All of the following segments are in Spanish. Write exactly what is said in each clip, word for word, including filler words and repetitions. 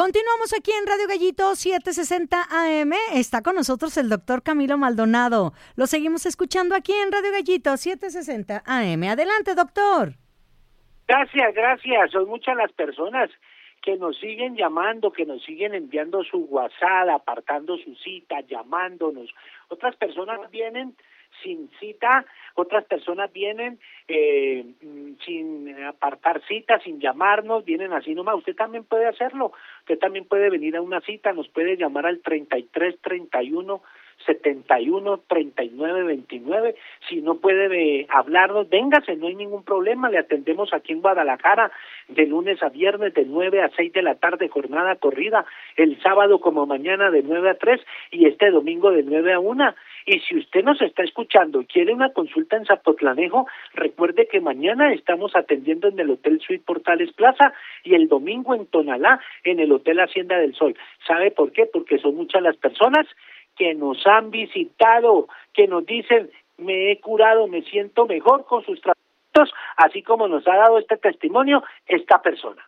Continuamos aquí en Radio Gallito setecientos sesenta A M. Está con nosotros el doctor Camilo Maldonado. Lo seguimos escuchando aquí en Radio Gallito setecientos sesenta A M. Adelante, doctor. Gracias, gracias. Son muchas las personas que nos siguen llamando, que nos siguen enviando su WhatsApp, apartando su cita, llamándonos. Otras personas vienen sin cita, otras personas vienen eh, sin apartar cita, sin llamarnos, vienen así nomás. Usted también puede hacerlo, usted también puede venir a una cita, nos puede llamar al treinta y tres, treinta y uno, setenta y uno, treinta y nueve, veintinueve. Si no puede eh, hablarnos, véngase, no hay ningún problema, le atendemos aquí en Guadalajara de lunes a viernes de nueve a seis de la tarde, jornada corrida, el sábado como mañana de nueve a tres y este domingo de nueve a una. Y si usted nos está escuchando y quiere una consulta en Zapotlanejo, recuerde que mañana estamos atendiendo en el Hotel Suite Portales Plaza y el domingo en Tonalá, en el Hotel Hacienda del Sol. ¿Sabe por qué? Porque son muchas las personas que nos han visitado, que nos dicen, me he curado, me siento mejor con sus tratamientos, así como nos ha dado este testimonio esta persona.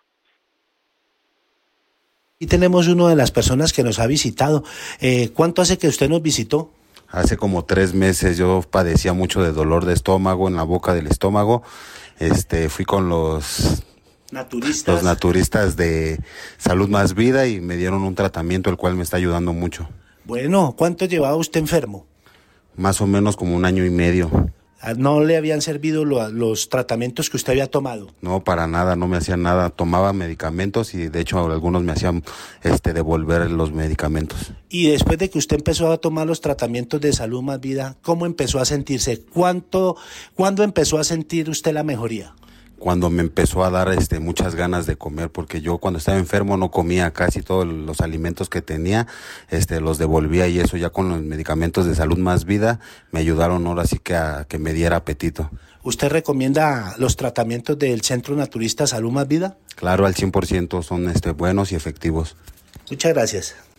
Y tenemos una de las personas que nos ha visitado. Eh, ¿Cuánto hace que usted nos visitó? Hace como tres meses yo padecía mucho de dolor de estómago, en la boca del estómago. Este, fui con los naturistas, los naturistas de Salud Más Vida y me dieron un tratamiento el cual me está ayudando mucho. Bueno, ¿cuánto llevaba usted enfermo? Más o menos como un año y medio. ¿No le habían servido lo, los tratamientos que usted había tomado? No, para nada, no me hacían nada. Tomaba medicamentos y de hecho algunos me hacían este devolver los medicamentos. Y después de que usted empezó a tomar los tratamientos de Salud Más Vida, ¿cómo empezó a sentirse? ¿Cuánto, ¿Cuándo empezó a sentir usted la mejoría? Cuando me empezó a dar este muchas ganas de comer, porque yo cuando estaba enfermo no comía casi todos los alimentos que tenía, este los devolvía y eso ya con los medicamentos de Salud Más Vida me ayudaron ahora sí que a que me diera apetito. ¿Usted recomienda los tratamientos del Centro Naturista Salud Más Vida? Claro, al cien por ciento son este buenos y efectivos. Muchas gracias.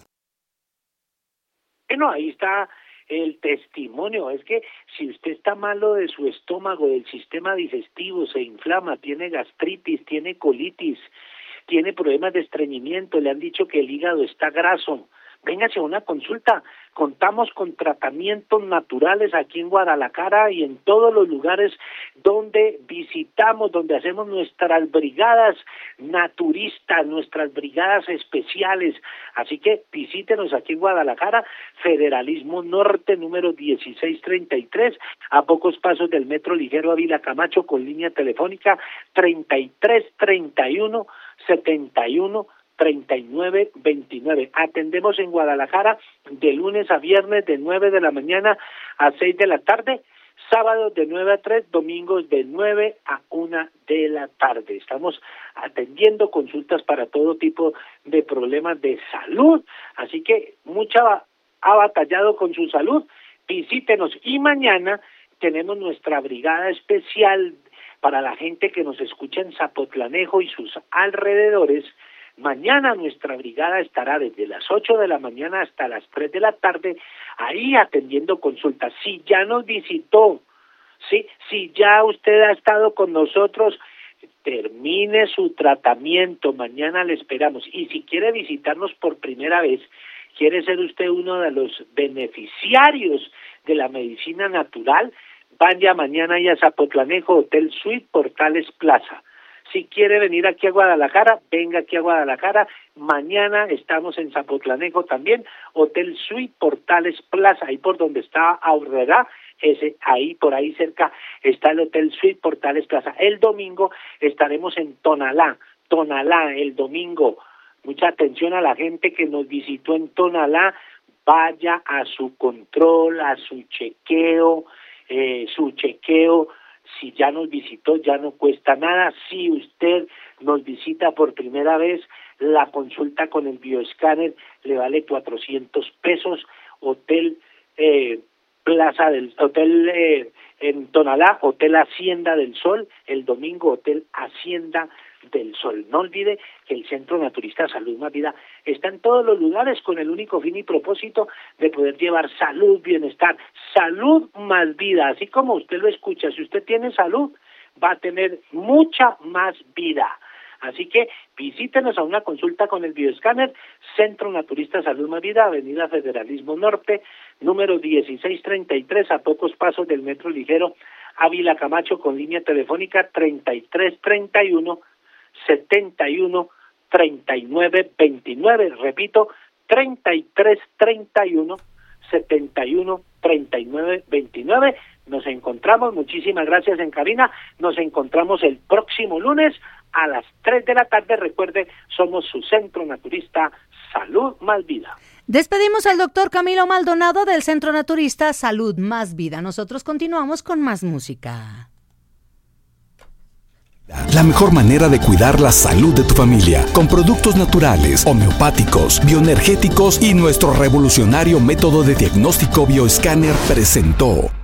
Bueno, ahí está el testimonio. Es que si usted está malo de su estómago, del sistema digestivo, se inflama, tiene gastritis, tiene colitis, tiene problemas de estreñimiento, le han dicho que el hígado está graso, véngase a una consulta. Contamos con tratamientos naturales aquí en Guadalajara y en todos los lugares donde visitamos, donde hacemos nuestras brigadas naturistas, nuestras brigadas especiales. Así que visítenos aquí en Guadalajara, Federalismo Norte, número dieciséis treinta y tres, a pocos pasos del Metro Ligero Ávila Camacho, con línea telefónica treinta y tres, treinta y uno, setenta y uno, treinta y nueve, veintinueve. Atendemos en Guadalajara de lunes a viernes de nueve de la mañana a seis de la tarde, sábados de nueve a tres, domingos de nueve a una de la tarde. Estamos atendiendo consultas para todo tipo de problemas de salud, así que mucha ha batallado con su salud, visítenos. Y mañana tenemos nuestra brigada especial para la gente que nos escucha en Zapotlanejo y sus alrededores. Mañana nuestra brigada estará desde las ocho de la mañana hasta las tres de la tarde, ahí atendiendo consultas. Si ya nos visitó, ¿sí? Si ya usted ha estado con nosotros, termine su tratamiento, mañana le esperamos. Y si quiere visitarnos por primera vez, quiere ser usted uno de los beneficiarios de la medicina natural, vaya mañana ya a Zapotlanejo, Hotel Suite Portales Plaza. Si quiere venir aquí a Guadalajara, venga aquí a Guadalajara. Mañana estamos en Zapotlanejo también, Hotel Suite Portales Plaza, ahí por donde está Aurrera, ese ahí por ahí cerca está el Hotel Suite Portales Plaza. El domingo estaremos en Tonalá, Tonalá el domingo. Mucha atención a la gente que nos visitó en Tonalá, vaya a su control, a su chequeo, eh, su chequeo. Si ya nos visitó, ya no cuesta nada. Si usted nos visita por primera vez, la consulta con el bioescáner le vale cuatrocientos pesos. Hotel eh, Plaza del Hotel eh, en Tonalá, Hotel Hacienda del Sol. El domingo, Hotel Hacienda del Sol. No olvide que el Centro Naturista Salud Más Vida está en todos los lugares con el único fin y propósito de poder llevar salud, bienestar, salud más vida, así como usted lo escucha. Si usted tiene salud, va a tener mucha más vida. Así que visítenos a una consulta con el bioescáner, Centro Naturista Salud Más Vida, Avenida Federalismo Norte, número dieciséis treinta y tres, a pocos pasos del Metro Ligero, Ávila Camacho, con línea telefónica treinta y tres treinta y uno, setenta y uno, treinta y nueve veintinueve, repito, treinta y tres treinta y uno, setenta y uno, treinta y nueve veintinueve. Nos encontramos, muchísimas gracias en cabina, nos encontramos el próximo lunes a las tres de la tarde. Recuerde, somos su Centro Naturista Salud Más Vida. Despedimos al doctor Camilo Maldonado del Centro Naturista Salud Más Vida. Nosotros continuamos con más música. La mejor manera de cuidar la salud de tu familia, con productos naturales, homeopáticos, bioenergéticos y nuestro revolucionario método de diagnóstico bioescáner presentó